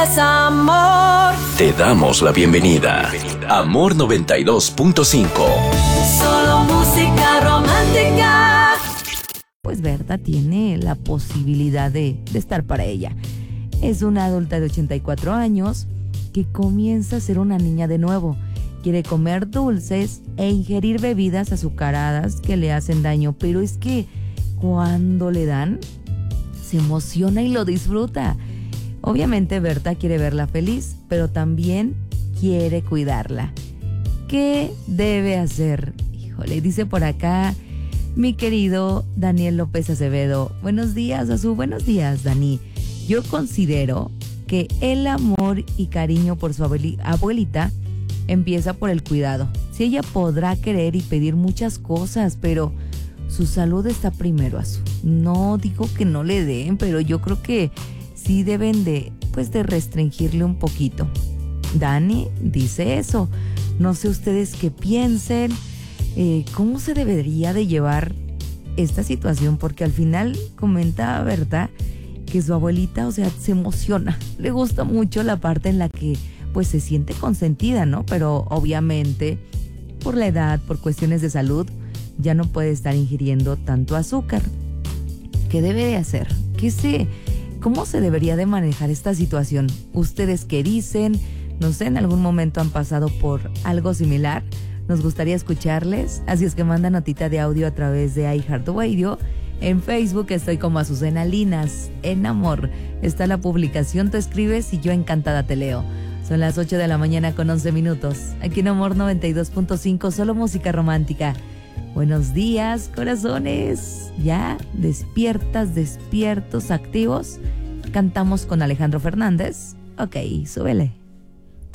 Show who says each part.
Speaker 1: Es amor.
Speaker 2: Te damos la bienvenida. Amor 92.5.
Speaker 1: Solo música romántica.
Speaker 3: Pues Berta tiene la posibilidad de estar para ella. Es una adulta de 84 años que comienza a ser una niña de nuevo. Quiere comer dulces e ingerir bebidas azucaradas que le hacen daño, pero es que cuando le dan, se emociona y lo disfruta. Obviamente Berta quiere verla feliz, pero también quiere cuidarla. ¿Qué debe hacer? Híjole, dice por acá mi querido Daniel López Acevedo. Buenos días, Azú. Buenos días, Dani. Yo considero que el amor y cariño por su abuelita empieza por el cuidado. Si ella podrá querer y pedir muchas cosas, pero su salud está primero, Azú. No digo que no le den, pero yo creo que sí deben de restringirle un poquito. Dani dice eso. No sé ustedes qué piensen. ¿Cómo se debería de llevar esta situación? Porque al final comenta, ¿verdad?, que su abuelita, se emociona. Le gusta mucho la parte en la que se siente consentida, ¿no? Pero obviamente por la edad, por cuestiones de salud, ya no puede estar ingiriendo tanto azúcar. ¿Qué debe de hacer? ¿Cómo se debería de manejar esta situación? ¿Ustedes qué dicen? No sé, ¿en algún momento han pasado por algo similar? Nos gustaría escucharles, así es que manda notita de audio a través de iHeartRadio. En Facebook estoy como Azucena Linas. En Amor está la publicación, tú escribes y yo encantada te leo. Son las 8 de la mañana con 11 minutos. Aquí en Amor 92.5, solo música romántica. Buenos días, corazones. ¿Ya despiertas, despiertos, activos? Cantamos con Alejandro Fernández. Ok, súbele.